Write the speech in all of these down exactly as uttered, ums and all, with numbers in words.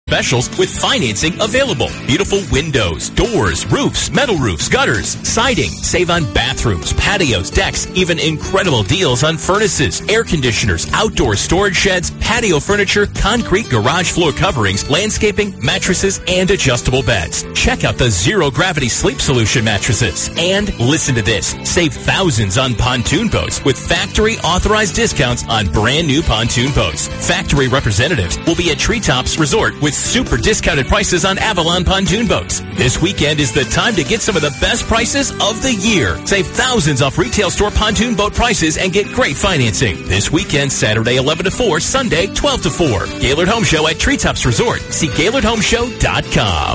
specials with financing available. Beautiful windows, doors, roofs, metal roofs, gutters, siding. Save on bathrooms, patios, decks, even incredible deals on furnaces, air conditioners, outdoor storage sheds, patio furniture, concrete garage floor coverings, landscaping, mattresses, and adjustable beds. Check out the Zero Gravity Sleep Solution mattresses. And listen to this. Save thousands on pontoon boats with factory authorized discounts on brand new pontoon boats. Factory representatives will be at Treetops Resort with super discounted prices on Avalon pontoon boats. This weekend is the time to get some of the best prices of the year. Save thousands off retail store pontoon boat prices and get great financing. This weekend, Saturday eleven to four, Sunday twelve to four. Gaylord Home Show at Treetops Resort. See Gaylord Home Show dot com.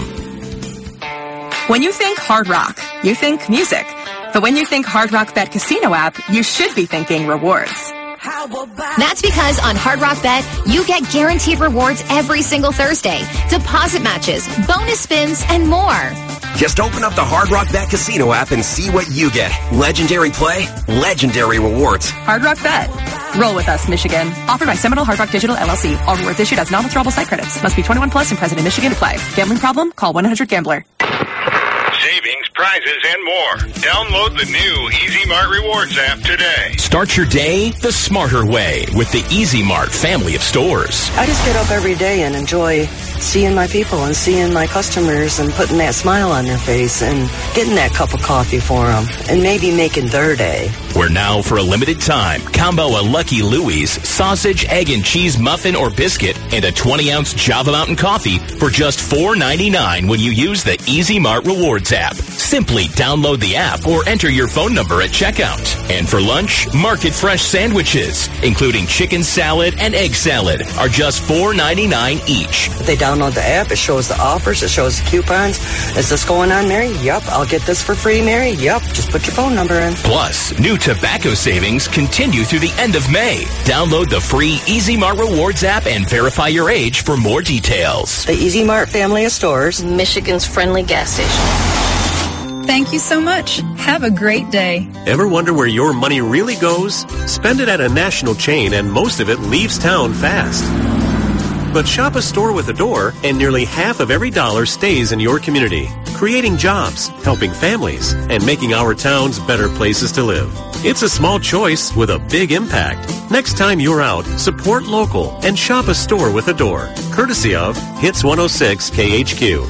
When you think Hard Rock, you think music. But when you think Hard Rock Bet Casino app, you should be thinking rewards. That's because on Hard Rock Bet, you get guaranteed rewards every single Thursday, deposit matches, bonus spins, and more. Just open up the Hard Rock Bet Casino app and see what you get. Legendary play, legendary rewards. Hard Rock Bet. Roll with us, Michigan. Offered by Seminole Hard Rock Digital, L L C. All rewards issued as non-withdrawable site credits. Must be twenty-one plus and present in Michigan to play. Gambling problem? Call one eight hundred gambler. Savings, prizes, and more. Download the new Easy Mart Rewards app today. Start your day the smarter way with the Easy Mart family of stores. I just get up every day and enjoy seeing my people and seeing my customers and putting that smile on their face and getting that cup of coffee for them and maybe making their day. Where now, for a limited time, combo a Lucky Louie's sausage, egg, and cheese muffin or biscuit and a twenty ounce Java Mountain coffee for just four ninety-nine when you use the Easy Mart Rewards app. Simply download the app or enter your phone number at checkout. And for lunch, Market Fresh sandwiches, including chicken salad and egg salad, are just four ninety-nine each. If they download the app, it shows the offers, it shows the coupons. Is this going on, Mary? Yep. I'll get this for free, Mary? Yep. Just put your phone number in. Plus, new tobacco savings continue through the end of May. Download the free Easy Mart Rewards app and verify your age for more details. The Easy Mart family of stores. Michigan's friendly gas station. Thank you so much. Have a great day. Ever wonder where your money really goes? Spend it at a national chain and most of it leaves town fast. But shop a store with a door and nearly half of every dollar stays in your community, creating jobs, helping families, and making our towns better places to live. It's a small choice with a big impact. Next time you're out, support local and shop a store with a door. Courtesy of Hits one oh six K H Q.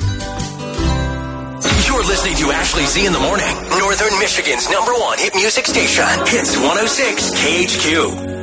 You're listening to Ashley Z in the Morning, Northern Michigan's number one hit music station, Hits one oh six K H Q.